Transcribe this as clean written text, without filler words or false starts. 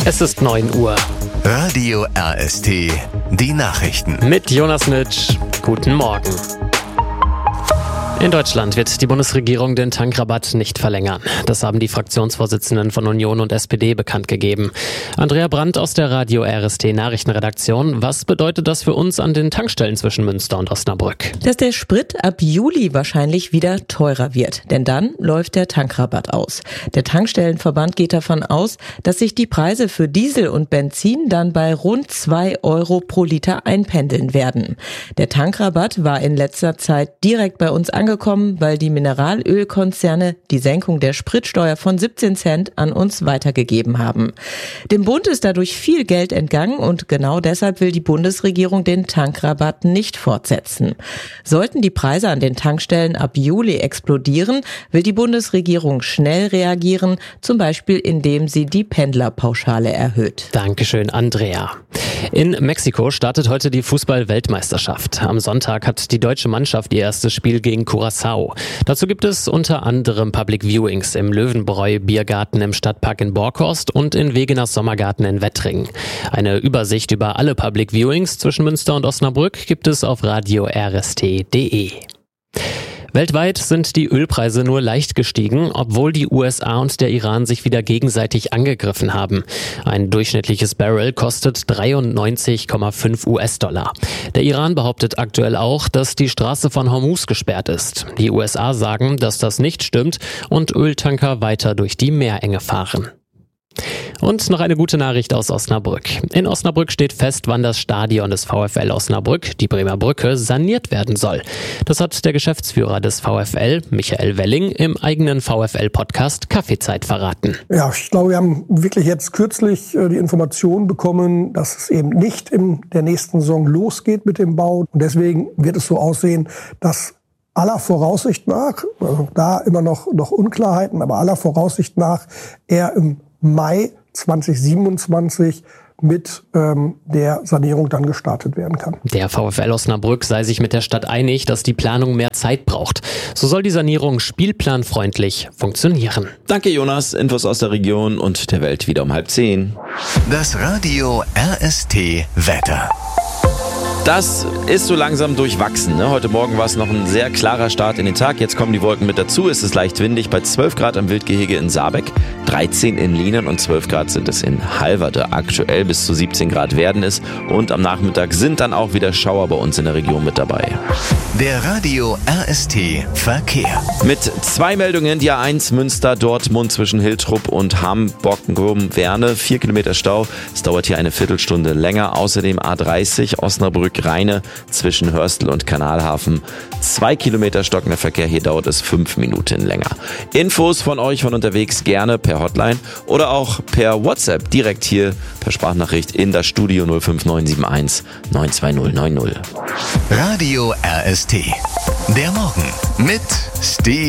Es ist 9 Uhr. Radio RST, die Nachrichten. Mit Jonas Nitsch. Guten Morgen. In Deutschland wird die Bundesregierung den Tankrabatt nicht verlängern. Das haben die Fraktionsvorsitzenden von Union und SPD bekannt gegeben. Andrea Brandt aus der Radio RST Nachrichtenredaktion. Was bedeutet das für uns an den Tankstellen zwischen Münster und Osnabrück? Dass der Sprit ab Juli wahrscheinlich wieder teurer wird. Denn dann läuft der Tankrabatt aus. Der Tankstellenverband geht davon aus, dass sich die Preise für Diesel und Benzin dann bei rund 2 Euro pro Liter einpendeln werden. Der Tankrabatt war in letzter Zeit direkt bei uns angekommen, weil die Mineralölkonzerne die Senkung der Spritsteuer von 17 Cent an uns weitergegeben haben. Dem Bund ist dadurch viel Geld entgangen und genau deshalb will die Bundesregierung den Tankrabatt nicht fortsetzen. Sollten die Preise an den Tankstellen ab Juli explodieren, will die Bundesregierung schnell reagieren, zum Beispiel indem sie die Pendlerpauschale erhöht. Dankeschön, Andrea. In Mexiko startet heute die Fußball-Weltmeisterschaft. Am Sonntag hat die deutsche Mannschaft ihr erstes Spiel gegen Curaçao. Dazu gibt es unter anderem Public Viewings im Löwenbräu Biergarten im Stadtpark in Borkhorst und in Wegeners Sommergarten in Wettringen. Eine Übersicht über alle Public Viewings zwischen Münster und Osnabrück gibt es auf radio-rst.de. Weltweit sind die Ölpreise nur leicht gestiegen, obwohl die USA und der Iran sich wieder gegenseitig angegriffen haben. Ein durchschnittliches Barrel kostet 93,5 US-Dollar. Der Iran behauptet aktuell auch, dass die Straße von Hormuz gesperrt ist. Die USA sagen, dass das nicht stimmt und Öltanker weiter durch die Meerenge fahren. Und noch eine gute Nachricht aus Osnabrück. In Osnabrück steht fest, wann das Stadion des VfL Osnabrück, die Bremer Brücke, saniert werden soll. Das hat der Geschäftsführer des VfL, Michael Welling, im eigenen VfL-Podcast Kaffeezeit verraten. Ja, ich glaube, wir haben wirklich jetzt kürzlich die Information bekommen, dass es eben nicht in der nächsten Saison losgeht mit dem Bau. Und deswegen wird es so aussehen, dass aller Voraussicht nach, also da immer noch Unklarheiten, aber aller Voraussicht nach eher im Mai 2027 mit der Sanierung dann gestartet werden kann. Der VfL Osnabrück sei sich mit der Stadt einig, dass die Planung mehr Zeit braucht. So soll die Sanierung spielplanfreundlich funktionieren. Danke Jonas, Infos aus der Region und der Welt wieder um 9:30. Das Radio RST Wetter. Das ist so langsam durchwachsen. Ne? Heute Morgen war es noch ein sehr klarer Start in den Tag. Jetzt kommen die Wolken mit dazu. Es ist leicht windig bei 12 Grad am Wildgehege in Saarbeck, 13 in Lienen und 12 Grad sind es in Halverde. Aktuell bis zu 17 Grad werden es und am Nachmittag sind dann auch wieder Schauer bei uns in der Region mit dabei. Der Radio RST Verkehr. Mit 2 Meldungen, die A1 Münster, Dortmund zwischen Hiltrup und Hamburg-Werne, 4 Kilometer Stau. Es dauert hier eine Viertelstunde länger. Außerdem A30 Osnabrück-Rheine zwischen Hörstel und Kanalhafen. 2 Kilometer stockender Verkehr, hier dauert es 5 Minuten länger. Infos von euch von unterwegs gerne per Hotline oder auch per WhatsApp direkt hier per Sprachnachricht in das Studio 05971 92090. Radio RST. Der Morgen mit Steve.